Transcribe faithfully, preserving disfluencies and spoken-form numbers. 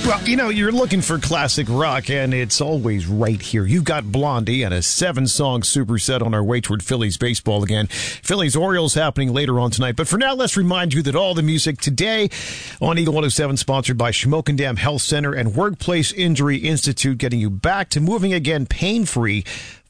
Well, you know, you're looking for classic rock, and it's always right here. You've got Blondie and a seven-song superset on our way toward Phillies baseball again. Phillies-Orioles happening later on tonight. But for now, let's remind you that all the music today on Eagle one oh seven, sponsored by Schmokendam Health Center and Workplace Injury Institute, getting you back to moving again pain-free